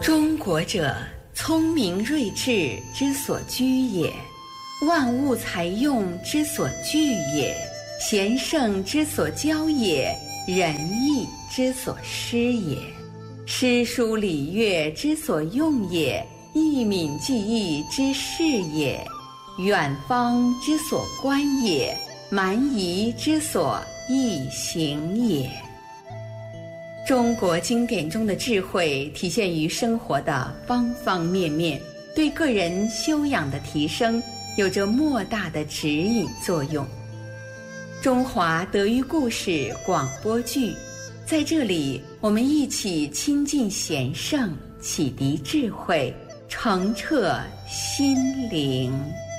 中国者，聪明睿智之所居也，万物才用之所聚也，贤圣之所交也，仁义之所施也，诗书礼乐之所用也，义敏技艺之事也，远方之所观也，蛮夷之所易行也。中国经典中的智慧体现于生活的方方面面，对个人修养的提升有着莫大的指引作用。中华德育故事广播剧，在这里我们一起亲近贤圣，启迪智慧，澄澈心灵。